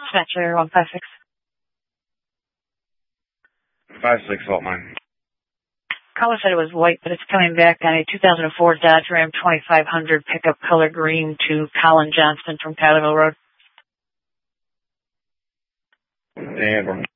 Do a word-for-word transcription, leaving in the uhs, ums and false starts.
Dispatcher one five six. five six, Salt Mine. Caller said it was white, but it's coming back on a two thousand four Dodge Ram twenty-five hundred pickup color green to Colin Johnston from Tylerville Road. And we're